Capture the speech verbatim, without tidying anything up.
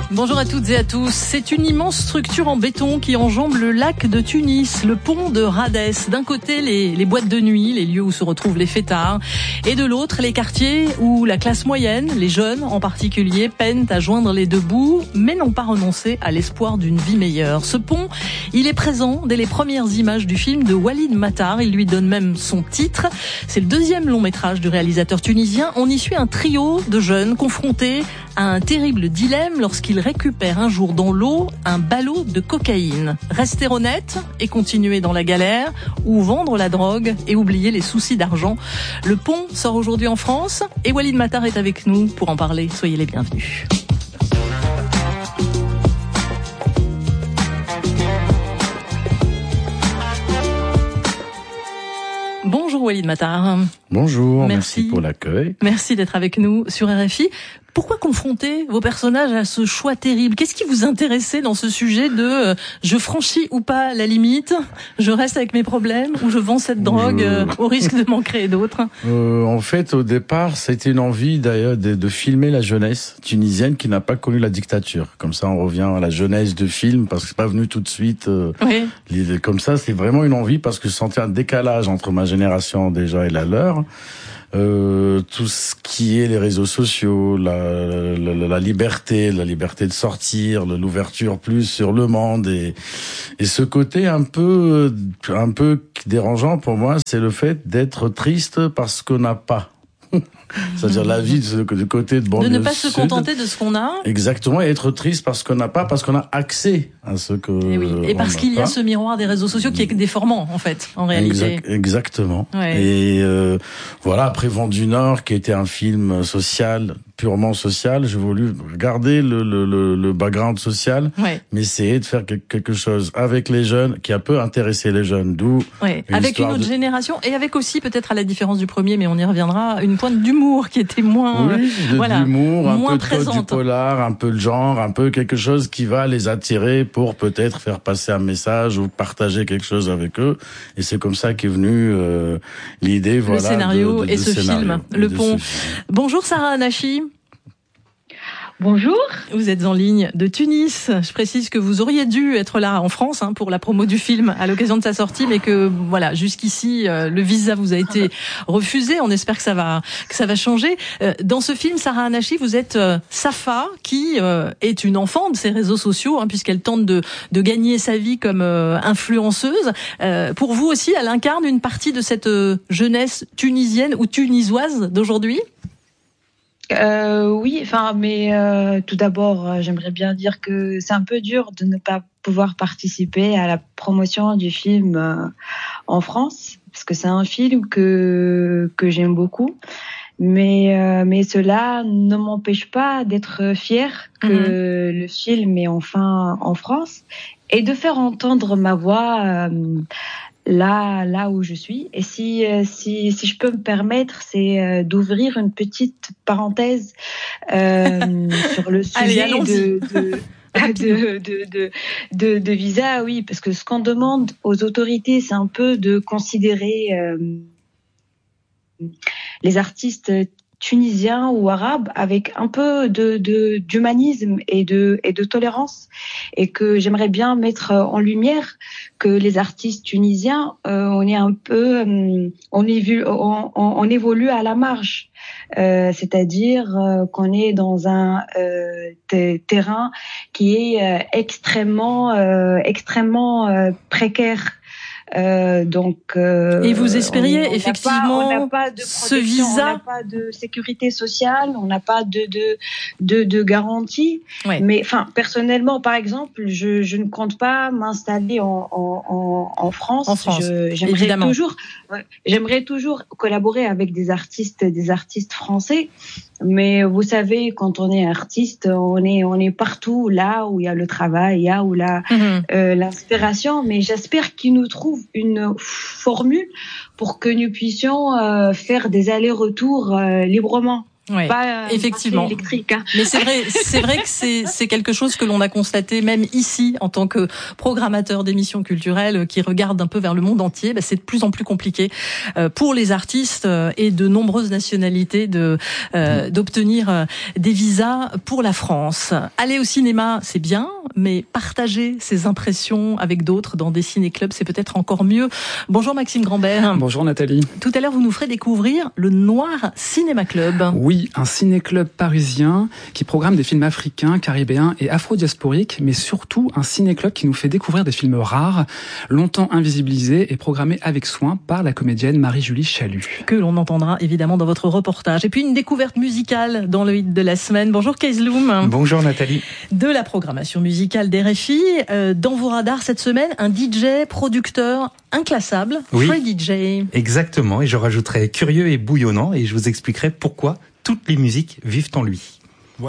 Bonjour à toutes et à tous. C'est une immense structure en béton qui enjambe le lac de Tunis, le pont de Rhadès. D'un côté, les, les boîtes de nuit, les lieux où se retrouvent les fêtards, et de l'autre, les quartiers où la classe moyenne, les jeunes en particulier, peinent à joindre les deux bouts, mais n'ont pas renoncé à l'espoir d'une vie meilleure. Ce pont, il est présent dès les premières images du film de Walid Matar. Il lui donne même son titre. C'est le deuxième long métrage du réalisateur tunisien. On y suit un trio de jeunes confrontés à un terrible dilemme lorsqu'ils récupèrent un jour dans l'eau un ballot de cocaïne. Rester honnête et continuer dans la galère, ou vendre la drogue et oublier les soucis d'argent. Le pont sort aujourd'hui en France et Walid Matar est avec nous pour en parler. Soyez les bienvenus. Bonjour Walid Matar. Bonjour, merci, merci pour l'accueil. Merci d'être avec nous sur R F I. Pourquoi confronter vos personnages à ce choix terrible ? Qu'est-ce qui vous intéressait dans ce sujet de euh, je franchis ou pas la limite, je reste avec mes problèmes ou je vends cette drogue euh, au risque de m'en créer d'autres ? euh, En fait, au départ, c'était une envie d'ailleurs de, de filmer la jeunesse tunisienne qui n'a pas connu la dictature. Comme ça, on revient à la jeunesse de film parce que c'est pas venu tout de suite. Euh, oui. les, comme ça, c'est vraiment une envie parce que je sentais un décalage entre ma génération déjà et la leur. Euh, tout ce qui est les réseaux sociaux, la, la, la liberté, la liberté de sortir, l'ouverture plus sur le monde et, et ce côté un peu, un peu dérangeant pour moi, c'est le fait d'être triste parce qu'on n'a pas. C'est-à-dire la vie du côté de banlieue de ne pas sud, se contenter de ce qu'on a. Exactement, et être triste parce qu'on n'a pas, parce qu'on a accès à ce que. Et, oui. et parce qu'il y a ce miroir des réseaux sociaux qui est déformant en fait, en réalité. Exact, exactement. Ouais. Et euh, voilà, après Vent du Nord, qui était un film social, purement social, j'ai voulu garder le, le, le, le background social, ouais. mais essayer de faire quelque chose avec les jeunes qui a peu intéressé les jeunes. D'où ouais. une avec une autre de... génération et avec aussi peut-être à la différence du premier, mais on y reviendra, une pointe d'humour qui était moins, oui, de, voilà, d'humour, un moins peu présente. Du polar, un peu le genre, un peu quelque chose qui va les attirer pour peut-être faire passer un message ou partager quelque chose avec eux. Et c'est comme ça qu'est venue euh, l'idée, voilà, le scénario de, de, et de ce scénario, film, Le Pont. Film. Bonjour Sarah Anachi. Bonjour. Vous êtes en ligne de Tunis. Je précise que vous auriez dû être là en France hein, pour la promo du film à l'occasion de sa sortie, mais que voilà, jusqu'ici euh, le visa vous a été refusé. On espère que ça va que ça va changer. Euh, dans ce film, Sarah Anachi, vous êtes euh, Safa, qui euh, est une enfant de ces réseaux sociaux, hein, puisqu'elle tente de de gagner sa vie comme euh, influenceuse. Euh, pour vous aussi, elle incarne une partie de cette euh, jeunesse tunisienne ou tunisoise d'aujourd'hui. Euh, oui, enfin, mais euh, tout d'abord, euh, j'aimerais bien dire que c'est un peu dur de ne pas pouvoir participer à la promotion du film euh, en France, parce que c'est un film que que j'aime beaucoup. Mais euh, mais cela ne m'empêche pas d'être fière que mmh. le film est enfin en France et de faire entendre ma voix. Euh, là là où je suis et si si si je peux me permettre, c'est d'ouvrir une petite parenthèse euh, sur le sujet Allez, de, de De, de, de, de, de visa, oui, parce que ce qu'on demande aux autorités, c'est un peu de considérer euh, les artistes tunisiens ou arabes avec un peu de, de d'humanisme et de et de tolérance, et que j'aimerais bien mettre en lumière que les artistes tunisiens, euh, on est un peu, euh, on, évolue, on, on évolue à la marge, euh, c'est-à-dire euh, qu'on est dans un euh, t- terrain qui est euh, extrêmement, euh, extrêmement euh, précaire. Euh, donc, euh, et vous espériez on, on effectivement n'a pas, on n'a pas de ce visa, on n'a pas de sécurité sociale, on n'a pas de de de, de garantie. Ouais. Mais enfin, personnellement, par exemple, je, je ne compte pas m'installer en en en France. En France, je, j'aimerais évidemment. toujours, ouais, j'aimerais toujours collaborer avec des artistes, des artistes français. Mais vous savez, quand on est artiste, on est on est partout là où il y a le travail, là où la mm-hmm. euh, l'inspiration. Mais j'espère qu'ils nous trouvent une formule pour que nous puissions euh, faire des allers-retours euh, librement. Ouais, pas effectivement. électrique. Hein. Mais c'est vrai, c'est vrai que c'est, c'est quelque chose que l'on a constaté même ici en tant que programmateur d'émissions culturelles qui regarde un peu vers le monde entier. Bah, c'est de plus en plus compliqué pour les artistes et de nombreuses nationalités de euh, d'obtenir des visas pour la France. Aller au cinéma, c'est bien, mais partager ses impressions avec d'autres dans des ciné-clubs, c'est peut-être encore mieux. Bonjour Maxime Grambert. Bonjour Nathalie. Tout à l'heure, vous nous ferez découvrir le Noir Cinéma Club. Oui. Un ciné-club parisien qui programme des films africains, caribéens et afro-diasporiques, mais surtout un ciné-club qui nous fait découvrir des films rares, longtemps invisibilisés et programmés avec soin par la comédienne Marie-Julie Chalut. Que l'on entendra évidemment dans votre reportage. Et puis une découverte musicale dans le hit de la semaine. Bonjour Keizeloum. Bonjour Nathalie. De la programmation musicale d'R F I. Euh, dans vos radars cette semaine, un D J, producteur inclassable, oui, Free D J. Exactement, et je rajouterai curieux et bouillonnant, et je vous expliquerai pourquoi toutes les musiques vivent en lui.